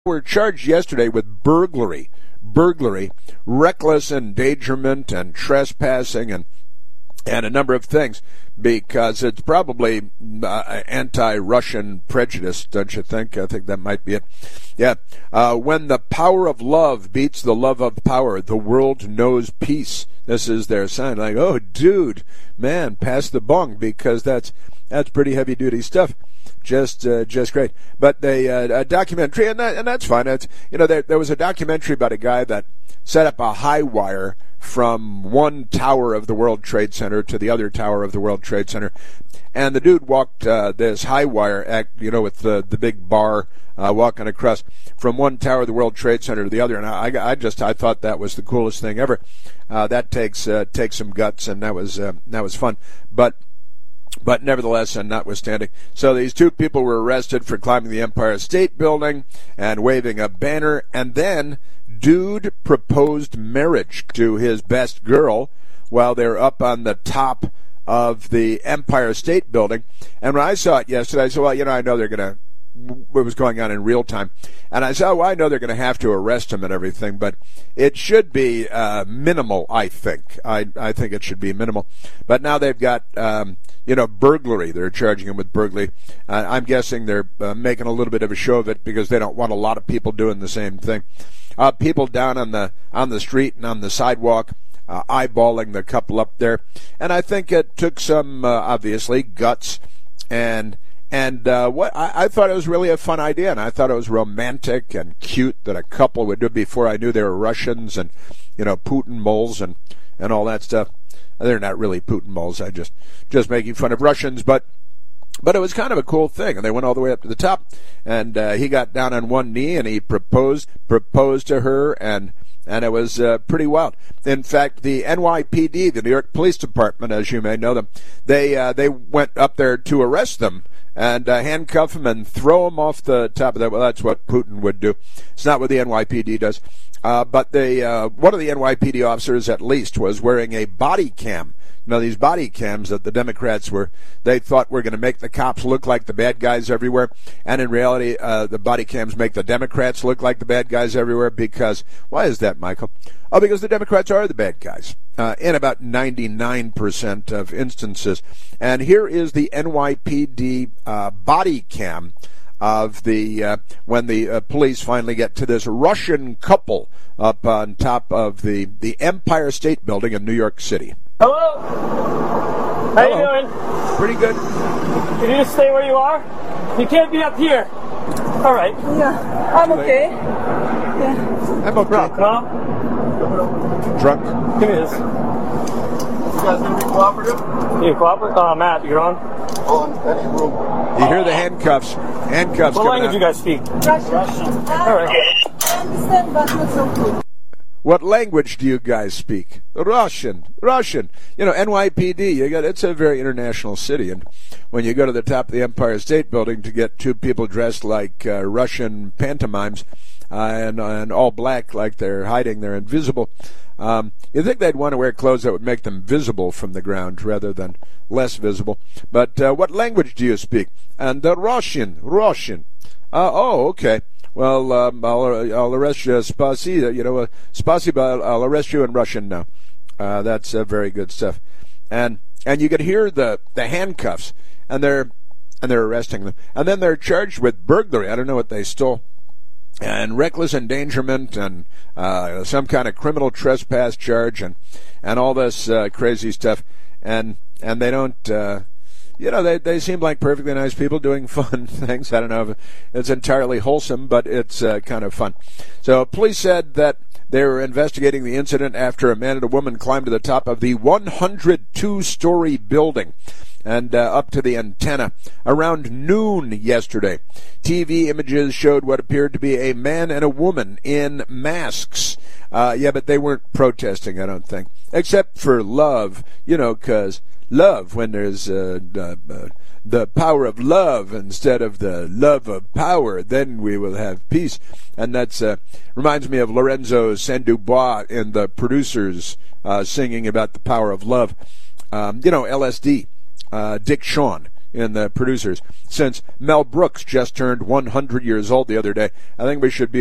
were charged yesterday with burglary, reckless endangerment, and trespassing, and a number of things, because it's probably anti-Russian prejudice, don't you think? I think that might be it. Yeah. When the power of love beats the love of power, the world knows peace. This is their sign. Like, oh, dude, man, pass the bong, because that's pretty heavy-duty stuff. Just great. But a documentary, and that's fine. It's, there was a documentary about a guy that set up a high wire from one tower of the World Trade Center to the other tower of the World Trade Center, and the dude walked this high wire with the big bar walking across from one tower of the World Trade Center to the other, and I thought that was the coolest thing ever. That takes some guts, and that was fun, but nevertheless, and notwithstanding, so these two people were arrested for climbing the Empire State Building and waving a banner, and then dude proposed marriage to his best girl while they're up on the top of the Empire State Building. And when I saw it yesterday, I said, well, I know they're going to, what was going on in real time. And I said, well, I know they're going to have to arrest him and everything, but it should be minimal, I think. I think it should be minimal. But now they've got, burglary. They're charging him with burglary. I'm guessing they're making a little bit of a show of it because they don't want a lot of people doing the same thing. People down on the street and on the sidewalk eyeballing the couple up there. And I think it took some, obviously, guts and what I thought it was really a fun idea, and I thought it was romantic and cute that a couple would do it before I knew they were Russians and, Putin moles and all that stuff. They're not really Putin moles. I just making fun of Russians, but it was kind of a cool thing, and they went all the way up to the top, and he got down on one knee and he proposed to her, and it was pretty wild. In fact, the NYPD, the New York Police Department, as you may know them, they went up there to arrest them and handcuff them and throw them off the top of that. Well, that's what Putin would do. It's not what the NYPD does. But one of the NYPD officers, at least, was wearing a body cam. These body cams that the Democrats they thought were going to make the cops look like the bad guys everywhere. And in reality, the body cams make the Democrats look like the bad guys everywhere because, why is that, Michael? Oh, because the Democrats are the bad guys in about 99% of instances. And here is the NYPD body cam of when the police finally get to this Russian couple up on top of the Empire State Building in New York City. Hello. How you doing? Pretty good. Can you just stay where you are? You can't be up here. All right. Yeah, I'm okay. Yeah. I'm okay. Drunk, huh? Drunk. Give me this. You guys gonna be cooperative? You cooperate? Matt, you're on. Any room. You hear the handcuffs. Handcuffs. What language out. you guys speak? Russian. All right. I understand, but not so good. What language do you guys speak? Russian. NYPD, it's a very international city, and when you go to the top of the Empire State Building to get two people dressed like Russian pantomimes and all black like they're hiding, they're invisible, you'd think they'd want to wear clothes that would make them visible from the ground rather than less visible. But what language do you speak? And Russian. Oh, okay. Well, I'll arrest you. Spasiba, I'll arrest you in Russian now. That's very good stuff. And you can hear the handcuffs, and they're arresting them. And then they're charged with burglary. I don't know what they stole. And reckless endangerment and some kind of criminal trespass charge and all this crazy stuff. And they don't... they seem like perfectly nice people doing fun things. I don't know if it's entirely wholesome, but it's kind of fun. So police said that they were investigating the incident after a man and a woman climbed to the top of the 102-story building and up to the antenna around noon yesterday. TV images showed what appeared to be a man and a woman in masks. But they weren't protesting, I don't think, except for love, because love, when there's the power of love instead of the love of power, then we will have peace. And that's reminds me of Lorenzo Sandubois in The Producers singing about the power of love. LSD. Dick Shawn in the producers. Since Mel Brooks just turned 100 years old the other day, I think we should be